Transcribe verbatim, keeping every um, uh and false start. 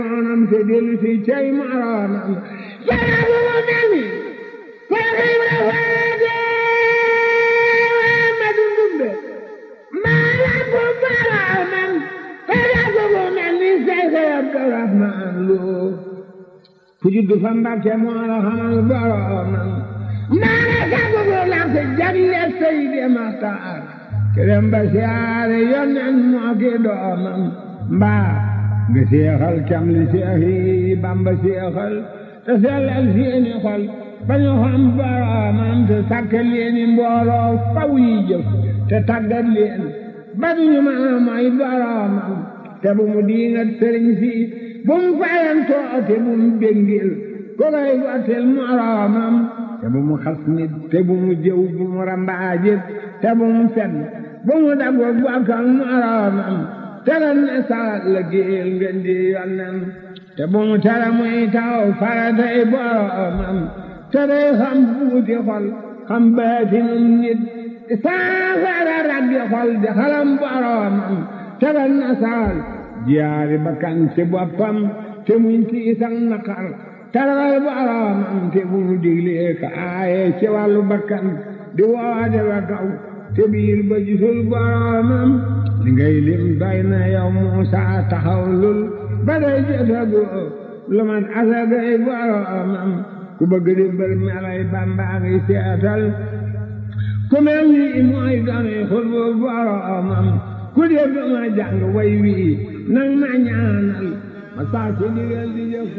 maanaam te dellu si cay maanaam jarabu mu mel ni Seex Ibra Faati ma dundumbe maanaam bu maanaam te jarabu mu mel ni Seex Abdurahmaan Lo ku juddu fa Mbàkke moo la xamal boroomam maanaam sabu bu lamp jagle Seydi Maxtaar kerem ba siyaare Yonent moo ki doomam mbaa nga seexal cam li seex yi Bamba seexal te sellal seeni xol ba ñu xam boroomam te sàkkal leeni mbooloo faw yi jëf te tàggat leen ba duñu mën a mooy boroomam te bu mu diingat sëriñ si bu mu fayantoo te bu mu béngil ku koy gottil moroomam te bu mu xas nit te bu mu jëw bu mu rambaajit te bu mu fen bu mu dago bokkal moroomam teral ne salat la géel ngeen di yonnem te bu mu tere muy taw faratay boroomam te day xam buuti xol xam baatinum nit saafara rabbi xol di xalam boroomam teral ne saal jiyaari bakkan ci boppam te muñ tiisak naqar teral boroomam te bu mu diglee ka aaye ci wàllu bakkan di woode wa kaw te biir ba gisul boroomam li ngay lim doy na yow Muusa taxaw lul ba day jotagu lu man asagay boroomam ku bëgg di mbër melay Bamba ngi seetal ku mel ni mooy dooni xutbu boroomam ku dégg ma jàng way wi nang ma ñaanal ma saa ci digal di jëf